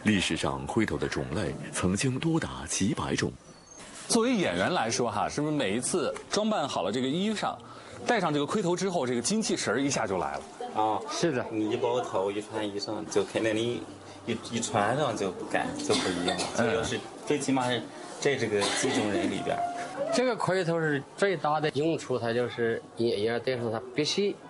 历史上盔头的种类曾经多达几百种。 作为演员来说，哈，是不是每一次装扮好了这个衣裳，戴上这个盔头之后，这个精气神一下就来了？ 啊， 是的， 你一包头一穿衣裳，就肯定你一穿上就不一样。这就是最起码是在这个几种人里边， 这个盔头是最大的用处，它就是演员戴上它必须